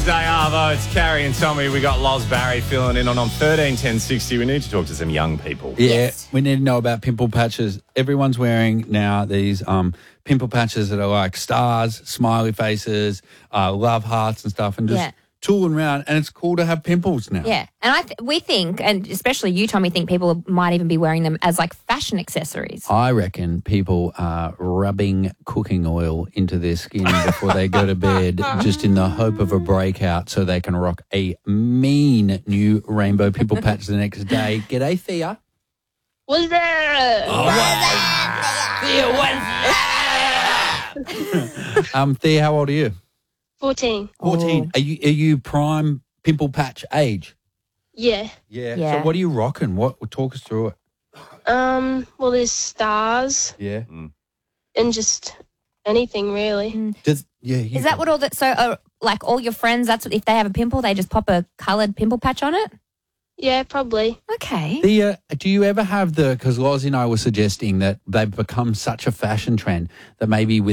Wednesday, Arvo. It's Carrie and Tommy. We got Loz Barry filling in on 131060. We need to talk to some young people. Yeah, Yes. we need to know about pimple patches. Everyone's wearing now these pimple patches that are like stars, smiley faces, love hearts and stuff, and just Yeah. tooling around. And it's cool to have pimples now. Yeah, and we think, and especially you, Tommy, think people might even be wearing them as like fashion accessories. I reckon people are rubbing cooking oil into their skin before they go to bed just in the hope of a breakout so they can rock a mean new rainbow pimple patch the next day. G'day, Thea. What's there? Thea, how old are you? 14. 14. Are you prime pimple patch age? Yeah. Yeah. Yeah. So what are you rocking? Talk us through it. Well, there's stars Yeah. and just anything really. Is that what all that? So, like all your friends, that's what, if they have a pimple, they just pop a coloured pimple patch on it. Yeah, probably. Okay. Do you ever have because Lozzie and I were suggesting that they've become such a fashion trend that maybe with